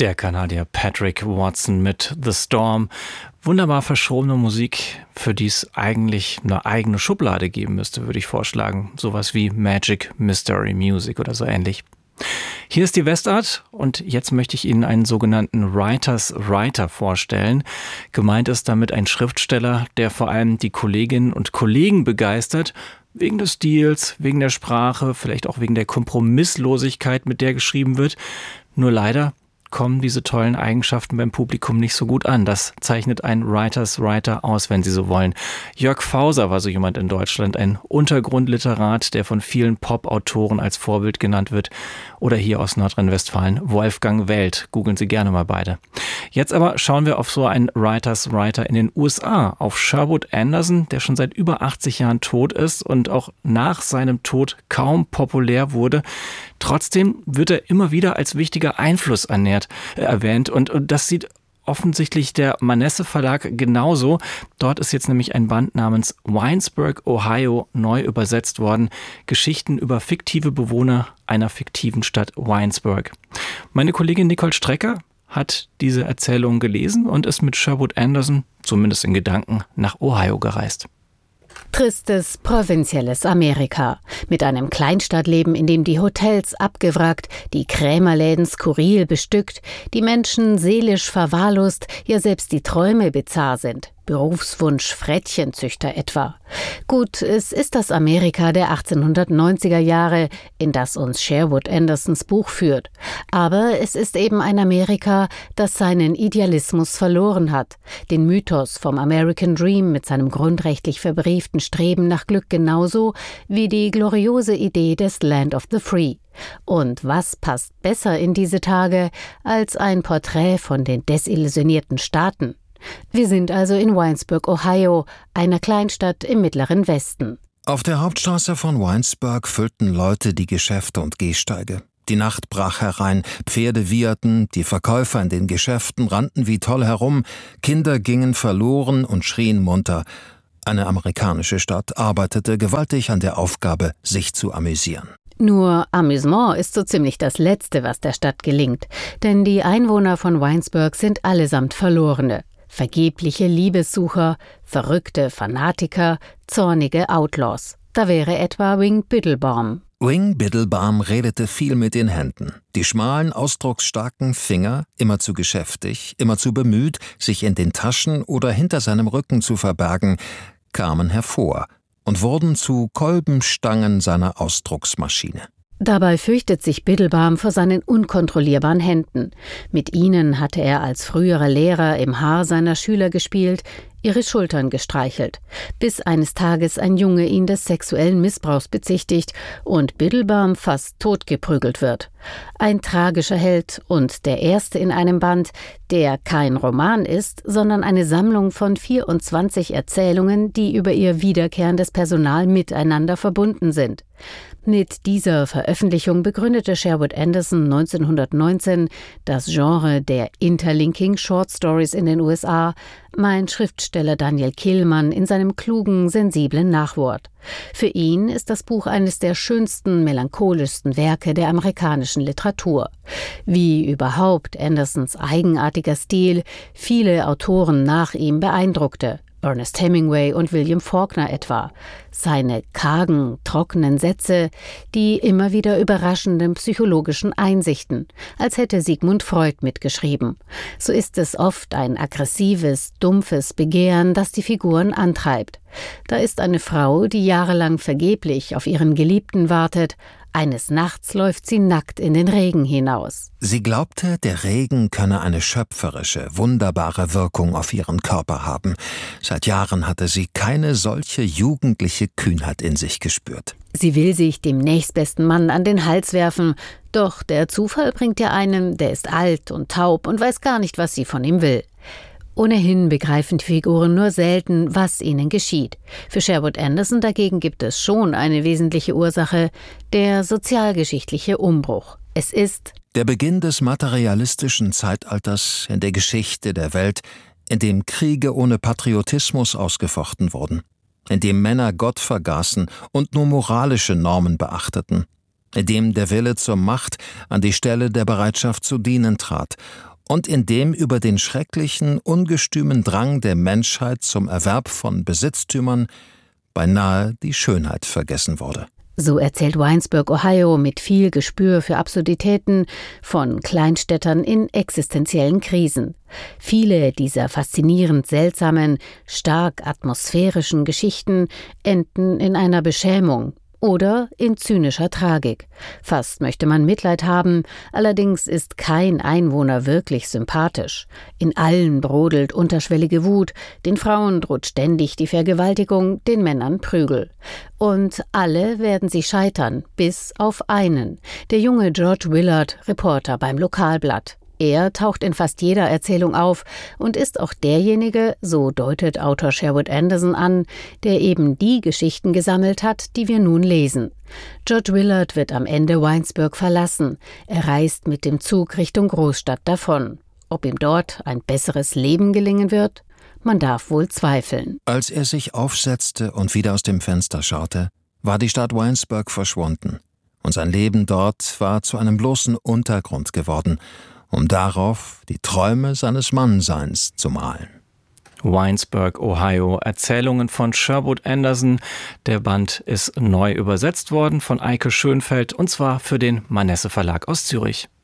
Der Kanadier Patrick Watson mit The Storm. Wunderbar verschobene Musik, für die es eigentlich eine eigene Schublade geben müsste, würde ich vorschlagen. Sowas wie Magic Mystery Music oder so ähnlich. Hier ist die Westart und jetzt möchte ich Ihnen einen sogenannten Writers Writer vorstellen. Gemeint ist damit ein Schriftsteller, der vor allem die Kolleginnen und Kollegen begeistert, wegen des Stils, wegen der Sprache, vielleicht auch wegen der Kompromisslosigkeit, mit der geschrieben wird. Nur leider kommen diese tollen Eigenschaften beim Publikum nicht so gut an. Das zeichnet ein Writers Writer aus, wenn Sie so wollen. Jörg Fauser war so jemand in Deutschland, ein Untergrundliterat, der von vielen Pop-Autoren als Vorbild genannt wird. Oder hier aus Nordrhein-Westfalen, Wolfgang Welt. Googeln Sie gerne mal beide. Jetzt aber schauen wir auf so einen Writers Writer in den USA, auf Sherwood Anderson, der schon seit über 80 Jahren tot ist und auch nach seinem Tod kaum populär wurde. Trotzdem wird er immer wieder als wichtiger Einfluss erwähnt und das sieht offensichtlich der Manesse Verlag genauso. Dort ist jetzt nämlich ein Band namens Winesburg, Ohio neu übersetzt worden. Geschichten über fiktive Bewohner einer fiktiven Stadt Winesburg. Meine Kollegin Nicole Strecker hat diese Erzählung gelesen und ist mit Sherwood Anderson, zumindest in Gedanken, nach Ohio gereist. Tristes, provinzielles Amerika. Mit einem Kleinstadtleben, in dem die Hotels abgewrackt, die Krämerläden skurril bestückt, die Menschen seelisch verwahrlost, ja selbst die Träume bizarr sind. Berufswunsch Frettchenzüchter etwa. Gut, es ist das Amerika der 1890er Jahre, in das uns Sherwood Andersons Buch führt. Aber es ist eben ein Amerika, das seinen Idealismus verloren hat. Den Mythos vom American Dream mit seinem grundrechtlich verbrieften Streben nach Glück genauso wie die gloriose Idee des Land of the Free. Und was passt besser in diese Tage als ein Porträt von den desillusionierten Staaten? Wir sind also in Winesburg, Ohio, einer Kleinstadt im mittleren Westen. Auf der Hauptstraße von Winesburg füllten Leute die Geschäfte und Gehsteige. Die Nacht brach herein, Pferde wieherten, die Verkäufer in den Geschäften rannten wie toll herum, Kinder gingen verloren und schrien munter. Eine amerikanische Stadt arbeitete gewaltig an der Aufgabe, sich zu amüsieren. Nur Amüsement ist so ziemlich das Letzte, was der Stadt gelingt, denn die Einwohner von Winesburg sind allesamt Verlorene. Vergebliche Liebessucher, verrückte Fanatiker, zornige Outlaws. Da wäre etwa Wing Biddlebaum. Wing Biddlebaum redete viel mit den Händen. Die schmalen, ausdrucksstarken Finger, immer zu geschäftig, immer zu bemüht, sich in den Taschen oder hinter seinem Rücken zu verbergen, kamen hervor und wurden zu Kolbenstangen seiner Ausdrucksmaschine. Dabei fürchtet sich Biddlebaum vor seinen unkontrollierbaren Händen. Mit ihnen hatte er als früherer Lehrer im Haar seiner Schüler gespielt, ihre Schultern gestreichelt, bis eines Tages ein Junge ihn des sexuellen Missbrauchs bezichtigt und Biddlebaum fast totgeprügelt wird. Ein tragischer Held und der erste in einem Band, der kein Roman ist, sondern eine Sammlung von 24 Erzählungen, die über ihr wiederkehrendes Personal miteinander verbunden sind. Mit dieser Veröffentlichung begründete Sherwood Anderson 1919 das Genre der Interlinking Short Stories in den USA, meint Schriftsteller Daniel Kehlmann in seinem klugen, sensiblen Nachwort. Für ihn ist das Buch eines der schönsten, melancholischsten Werke der amerikanischen Literatur. Wie überhaupt Andersons eigenartiger Stil viele Autoren nach ihm beeindruckte. Ernest Hemingway und William Faulkner etwa. Seine kargen, trockenen Sätze, die immer wieder überraschenden psychologischen Einsichten, als hätte Sigmund Freud mitgeschrieben. So ist es oft ein aggressives, dumpfes Begehren, das die Figuren antreibt. Da ist eine Frau, die jahrelang vergeblich auf ihren Geliebten wartet. Eines Nachts läuft sie nackt in den Regen hinaus. Sie glaubte, der Regen könne eine schöpferische, wunderbare Wirkung auf ihren Körper haben. Seit Jahren hatte sie keine solche jugendliche Kühnheit in sich gespürt. Sie will sich dem nächstbesten Mann an den Hals werfen, doch der Zufall bringt ihr einen, der ist alt und taub und weiß gar nicht, was sie von ihm will. Ohnehin begreifen die Figuren nur selten, was ihnen geschieht. Für Sherwood Anderson dagegen gibt es schon eine wesentliche Ursache, der sozialgeschichtliche Umbruch. Es ist der Beginn des materialistischen Zeitalters in der Geschichte der Welt, in dem Kriege ohne Patriotismus ausgefochten wurden, in dem Männer Gott vergaßen und nur moralische Normen beachteten, in dem der Wille zur Macht an die Stelle der Bereitschaft zu dienen trat und in dem über den schrecklichen, ungestümen Drang der Menschheit zum Erwerb von Besitztümern beinahe die Schönheit vergessen wurde. So erzählt Winesburg, Ohio, mit viel Gespür für Absurditäten von Kleinstädtern in existenziellen Krisen. Viele dieser faszinierend seltsamen, stark atmosphärischen Geschichten enden in einer Beschämung oder in zynischer Tragik. Fast möchte man Mitleid haben, allerdings ist kein Einwohner wirklich sympathisch. In allen brodelt unterschwellige Wut, den Frauen droht ständig die Vergewaltigung, den Männern Prügel. Und alle werden sie scheitern, bis auf einen, der junge George Willard, Reporter beim Lokalblatt. Er taucht in fast jeder Erzählung auf und ist auch derjenige, so deutet Autor Sherwood Anderson an, der eben die Geschichten gesammelt hat, die wir nun lesen. George Willard wird am Ende Winesburg verlassen. Er reist mit dem Zug Richtung Großstadt davon. Ob ihm dort ein besseres Leben gelingen wird? Man darf wohl zweifeln. Als er sich aufsetzte und wieder aus dem Fenster schaute, war die Stadt Winesburg verschwunden. Und sein Leben dort war zu einem bloßen Untergrund geworden, um darauf die Träume seines Mannseins zu malen. Winesburg, Ohio, Erzählungen von Sherwood Anderson. Der Band ist neu übersetzt worden von Eike Schönfeld, und zwar für den Manesse Verlag aus Zürich.